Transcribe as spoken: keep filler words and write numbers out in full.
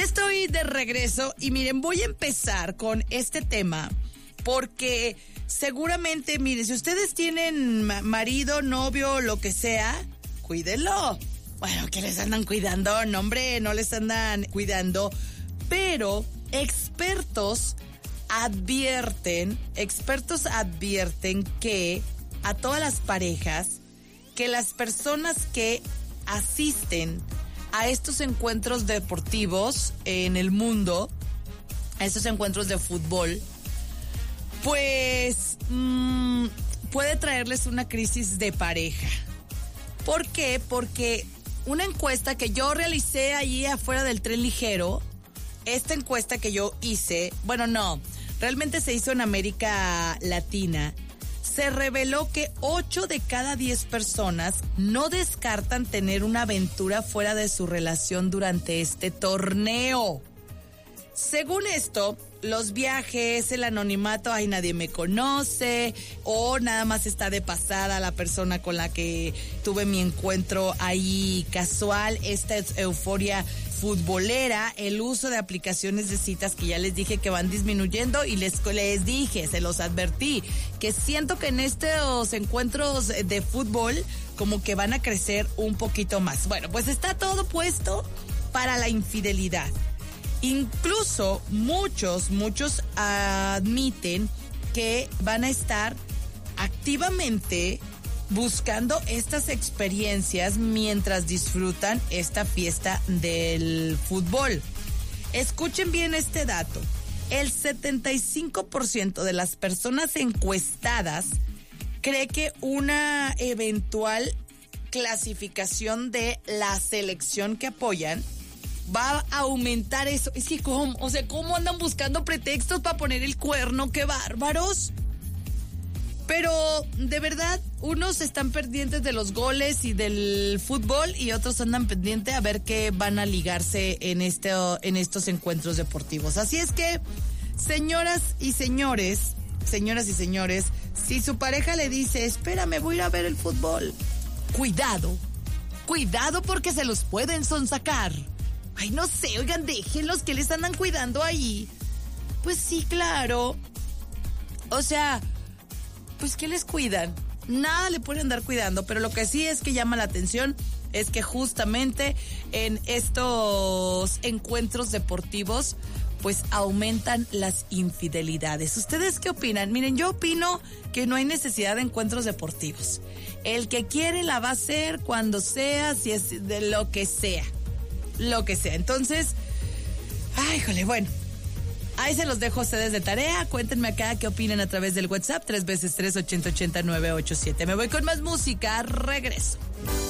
estoy de regreso y miren, voy a empezar con este tema porque seguramente, miren, si ustedes tienen marido, novio, lo que sea, cuídenlo. Bueno, que les andan cuidando, no hombre, no les andan cuidando, pero expertos advierten, expertos advierten que a todas las parejas, que las personas que asisten a estos encuentros deportivos en el mundo, a estos encuentros de fútbol, pues mmm, puede traerles una crisis de pareja. ¿Por qué? Porque una encuesta que yo realicé allí afuera del tren ligero, esta encuesta que yo hice, bueno, no, realmente se hizo en América Latina, se reveló que ocho de cada diez personas no descartan tener una aventura fuera de su relación durante este torneo. Según esto, los viajes, el anonimato, ay, nadie me conoce, o nada más está de pasada la persona con la que tuve mi encuentro ahí casual, esta euforia futbolera, el uso de aplicaciones de citas que ya les dije que van disminuyendo y les, les dije, se los advertí, que siento que en estos encuentros de fútbol como que van a crecer un poquito más. Bueno, pues está todo puesto para la infidelidad. Incluso muchos, muchos admiten que van a estar activamente buscando estas experiencias mientras disfrutan esta fiesta del fútbol. Escuchen bien este dato. El setenta y cinco por ciento de las personas encuestadas cree que una eventual clasificación de la selección que apoyan va a aumentar eso. Es que, ¿cómo? O sea, ¿cómo andan buscando pretextos para poner el cuerno? ¡Qué bárbaros! Pero, de verdad, unos están pendientes de los goles y del fútbol y otros andan pendientes a ver qué van a ligarse en, este, en estos encuentros deportivos. Así es que, señoras y señores, señoras y señores, si su pareja le dice, espérame, voy a ir a ver el fútbol, cuidado, cuidado porque se los pueden sonsacar. Ay, no sé, oigan, déjenlos, que les andan cuidando ahí. Pues sí, claro. O sea, pues ¿qué les cuidan? Nada le pueden andar cuidando, pero lo que sí es que llama la atención es que justamente en estos encuentros deportivos pues aumentan las infidelidades. ¿Ustedes qué opinan? Miren, yo opino que no hay necesidad de encuentros deportivos. El que quiere la va a hacer cuando sea, si es de lo que sea. Lo que sea. Entonces, ay, jole, bueno, ahí se los dejo a ustedes de tarea. Cuéntenme acá qué opinan a través del WhatsApp, tres veces tres, ochenta, ochenta, nueve ocho siete. Me voy con más música, regreso.